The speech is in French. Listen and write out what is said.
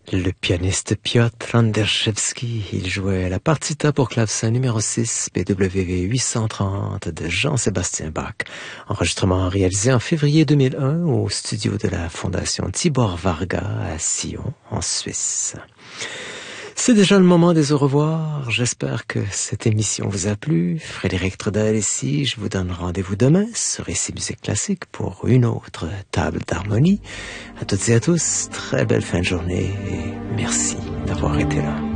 Le pianiste Piotr Anderszewski, il jouait la partita pour clavecin numéro 6, BWV 830 de Jean-Sébastien Bach. Enregistrement réalisé en février 2001 au studio de la Fondation Tibor Varga à Sion, en Suisse. C'est déjà le moment des au revoir. J'espère que cette émission vous a plu. Frédéric Trudel ici. Je vous donne rendez-vous demain sur Ici Musique Classique pour une autre table d'harmonie. À toutes et à tous, très belle fin de journée et merci d'avoir été là.